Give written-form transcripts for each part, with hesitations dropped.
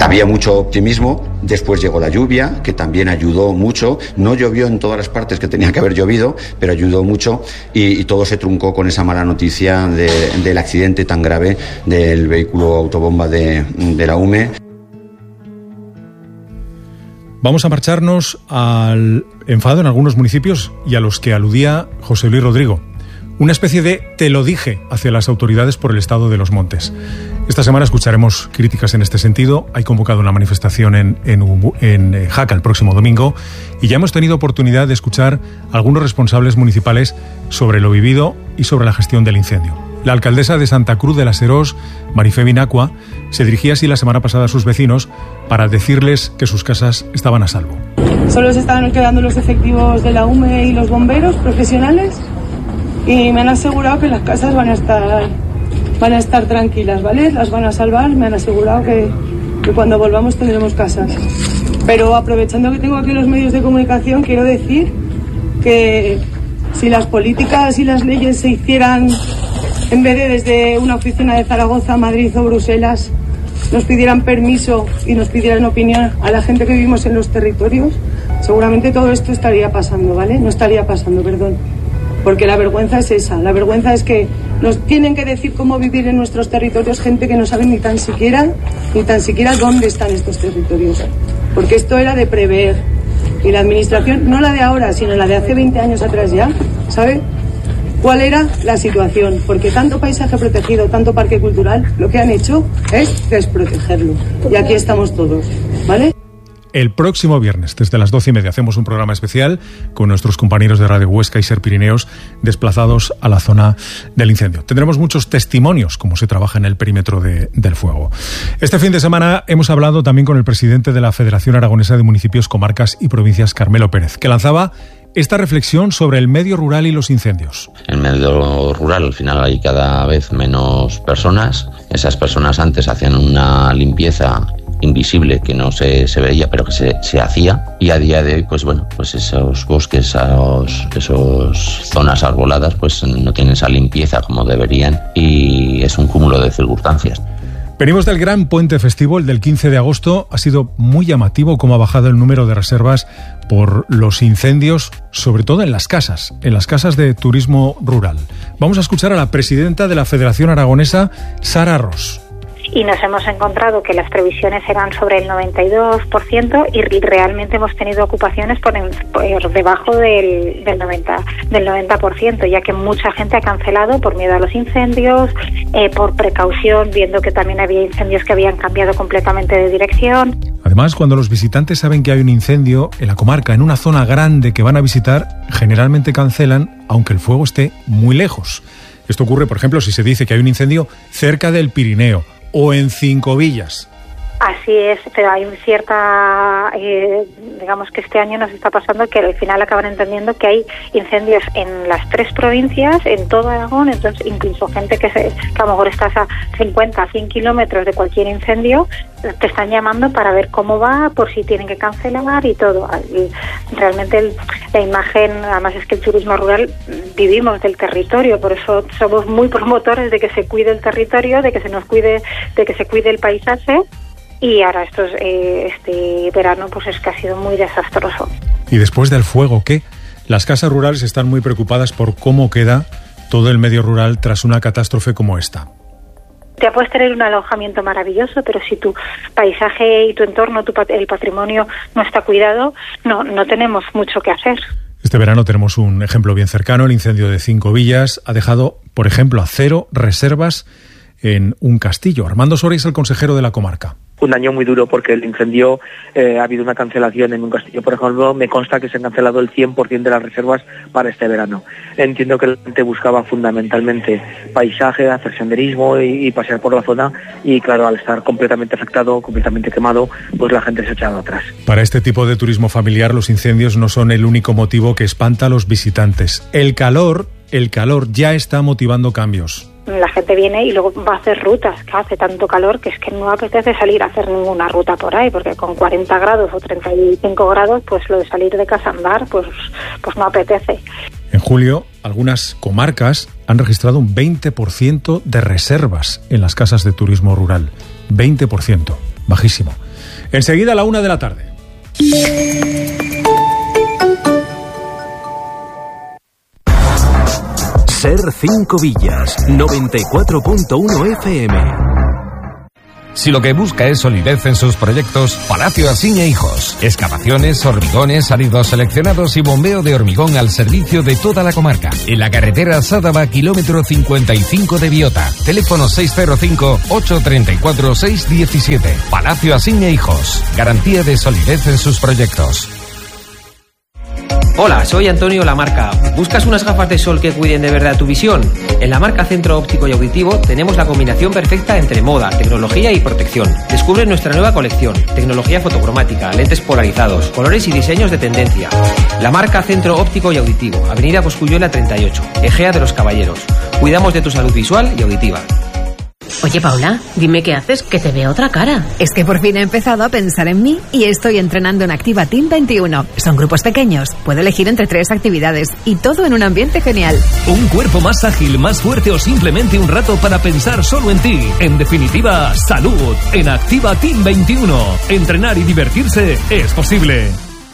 Había mucho optimismo, después llegó la lluvia, que también ayudó mucho. No llovió en todas las partes que tenía que haber llovido, pero ayudó mucho y todo se truncó con esa mala noticia del accidente tan grave del vehículo autobomba de la UME. Vamos a marcharnos al enfado en algunos municipios y a los que aludía José Luis Rodrigo. Una especie de te lo dije hacia las autoridades por el estado de los montes. Esta semana escucharemos críticas en este sentido. Hay convocado una manifestación en Jaca el próximo domingo y ya hemos tenido oportunidad de escuchar a algunos responsables municipales sobre lo vivido y sobre la gestión del incendio. La alcaldesa de Santa Cruz de la Serós, Marifé Vinacua, se dirigía así la semana pasada a sus vecinos para decirles que sus casas estaban a salvo. Solo se estaban quedando los efectivos de la UME y los bomberos profesionales y me han asegurado que las casas van a estar tranquilas, ¿vale? Las van a salvar, me han asegurado que cuando volvamos tendremos casas. Pero aprovechando que tengo aquí los medios de comunicación, quiero decir que si las políticas y las leyes se hicieran en vez de desde una oficina de Zaragoza, Madrid o Bruselas, nos pidieran permiso y nos pidieran opinión a la gente que vivimos en los territorios, seguramente todo esto estaría pasando, ¿vale? No estaría pasando, perdón. Porque la vergüenza es esa, la vergüenza es que nos tienen que decir cómo vivir en nuestros territorios gente que no sabe ni tan siquiera dónde están estos territorios. Porque esto era de prever. Y la administración, no la de ahora, sino la de hace 20 años atrás ya, ¿sabe cuál era la situación? Porque tanto paisaje protegido, tanto parque cultural, lo que han hecho es desprotegerlo. Y aquí estamos todos, ¿vale? El próximo viernes, desde las 12:30, hacemos un programa especial con nuestros compañeros de Radio Huesca y Ser Pirineos desplazados a la zona del incendio. Tendremos muchos testimonios cómo se trabaja en el perímetro del fuego. Este fin de semana hemos hablado también con el presidente de la Federación Aragonesa de Municipios, Comarcas y Provincias, Carmelo Pérez, que lanzaba esta reflexión sobre el medio rural y los incendios. En el medio rural al final hay cada vez menos personas. Esas personas antes hacían una limpieza invisible que no se veía, pero que se hacía, y a día de hoy pues esos bosques, esos zonas arboladas pues no tienen esa limpieza como deberían y es un cúmulo de circunstancias. Venimos del gran puente festivo, el del 15 de agosto. Ha sido muy llamativo cómo ha bajado el número de reservas por los incendios, sobre todo en las casas de turismo rural. Vamos a escuchar a la presidenta de la Federación Aragonesa, Sara Ros. Y nos hemos encontrado que las previsiones eran sobre el 92% y realmente hemos tenido ocupaciones por debajo del 90%, ya que mucha gente ha cancelado por miedo a los incendios, por precaución, viendo que también había incendios que habían cambiado completamente de dirección. Además, cuando los visitantes saben que hay un incendio en la comarca, en una zona grande que van a visitar, generalmente cancelan, aunque el fuego esté muy lejos. Esto ocurre, por ejemplo, si se dice que hay un incendio cerca del Pirineo o en Cinco Villas. Así es, pero hay cierta, digamos que este año nos está pasando que al final acaban entendiendo que hay incendios en las 3 provincias, en todo Aragón, entonces incluso gente que a lo mejor estás a 50, a 100 kilómetros de cualquier incendio, te están llamando para ver cómo va, por si tienen que cancelar y todo. Y realmente la imagen, además es que el turismo rural vivimos del territorio, por eso somos muy promotores de que se cuide el territorio, de que se nos cuide, de que se cuide el paisaje. Y ahora este verano pues es que ha sido muy desastroso. Y después del fuego, ¿qué? Las casas rurales están muy preocupadas por cómo queda todo el medio rural tras una catástrofe como esta. Te puedes tener un alojamiento maravilloso, pero si tu paisaje y tu entorno, el patrimonio no está cuidado, no tenemos mucho que hacer. Este verano tenemos un ejemplo bien cercano. El incendio de Cinco Villas ha dejado, por ejemplo, a 0 reservas en un castillo. Armando Soria es el consejero de la comarca. Un año muy duro porque el incendio, ha habido una cancelación en un castillo, por ejemplo. Me consta que se han cancelado el 100% de las reservas para este verano. Entiendo que la gente buscaba fundamentalmente paisaje, hacer senderismo y pasear por la zona, y claro, al estar completamente afectado, completamente quemado, pues la gente se ha echado atrás. Para este tipo de turismo familiar, los incendios no son el único motivo que espanta a los visitantes. El calor ya está motivando cambios. La gente viene y luego va a hacer rutas, que hace tanto calor que es que no apetece salir a hacer ninguna ruta por ahí, porque con 40 grados o 35 grados, pues lo de salir de casa a andar, pues no apetece. En julio, algunas comarcas han registrado un 20% de reservas en las casas de turismo rural. 20%. bajísimo. Enseguida a la 1 de la tarde. Ser 5 Villas, 94.1 FM. Si lo que busca es solidez en sus proyectos, Palacio Asín e Hijos. Excavaciones, hormigones, áridos seleccionados y bombeo de hormigón al servicio de toda la comarca. En la carretera Sádava, kilómetro 55 de Biota. Teléfono 605-834-617. Palacio Asín e Hijos. Garantía de solidez en sus proyectos. Hola, soy Antonio Lamarca. ¿Buscas unas gafas de sol que cuiden de verdad tu visión? En Lamarca Centro Óptico y Auditivo tenemos la combinación perfecta entre moda, tecnología y protección. Descubre nuestra nueva colección, tecnología fotocromática, lentes polarizados, colores y diseños de tendencia. Lamarca Centro Óptico y Auditivo, Avenida Cosculluela 38, Egea de los Caballeros. Cuidamos de tu salud visual y auditiva. Oye, Paula, dime qué haces, que te veo otra cara. Es que por fin he empezado a pensar en mí y estoy entrenando en Activa Team 21. Son grupos pequeños, puedo elegir entre 3 actividades y todo en un ambiente genial. Un cuerpo más ágil, más fuerte o simplemente un rato para pensar solo en ti. En definitiva, salud en Activa Team 21. Entrenar y divertirse es posible.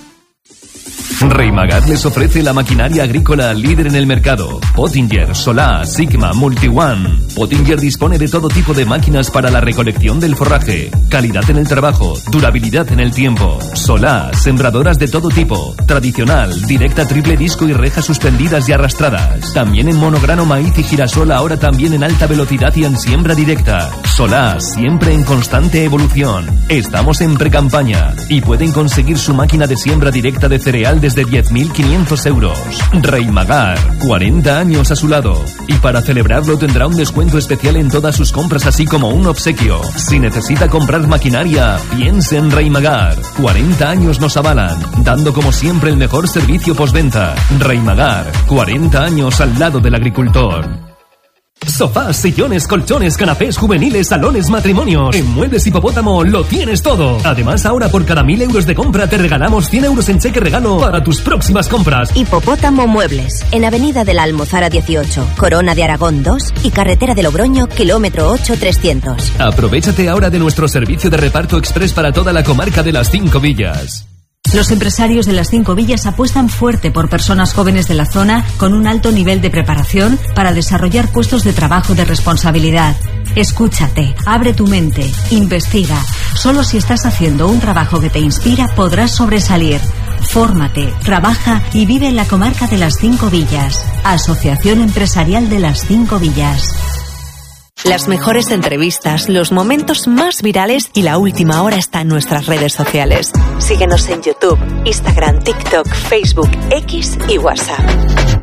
Reimagar les ofrece la maquinaria agrícola líder en el mercado. Pottinger, Solá, Sigma, MultiOne. Pottinger dispone de todo tipo de máquinas para la recolección del forraje. Calidad en el trabajo, durabilidad en el tiempo. Solá, sembradoras de todo tipo. Tradicional, directa, triple disco y rejas suspendidas y arrastradas. También en monograno, maíz y girasol, ahora también en alta velocidad y en siembra directa. Solá, siempre en constante evolución. Estamos en precampaña y pueden conseguir su máquina de siembra directa de cereal desde 10.500 euros. Reimagar, 40 años a su lado. Y para celebrarlo tendrá un descuento especial en todas sus compras, así como un obsequio. Si necesita comprar maquinaria, piense en Reimagar. 40 años nos avalan, dando como siempre el mejor servicio postventa. Reimagar, 40 años al lado del agricultor. Sofás, sillones, colchones, canapés juveniles, salones, matrimonios. En Muebles Hipopótamo lo tienes todo. Además, ahora por cada 1.000 euros de compra te regalamos 100 euros en cheque regalo para tus próximas compras. Hipopótamo Muebles, en Avenida de la Almozara 18, Corona de Aragón 2 y Carretera de Logroño, kilómetro 8-300. Aprovéchate ahora de nuestro servicio de reparto express para toda la comarca de las 5 Villas. Los empresarios de las 5 Villas apuestan fuerte por personas jóvenes de la zona con un alto nivel de preparación para desarrollar puestos de trabajo de responsabilidad. Escúchate, abre tu mente, investiga. Solo si estás haciendo un trabajo que te inspira podrás sobresalir. Fórmate, trabaja y vive en la comarca de las 5 Villas. Asociación Empresarial de las 5 Villas. Las mejores entrevistas, los momentos más virales y la última hora está en nuestras redes sociales. Síguenos en YouTube, Instagram, TikTok, Facebook, X y WhatsApp.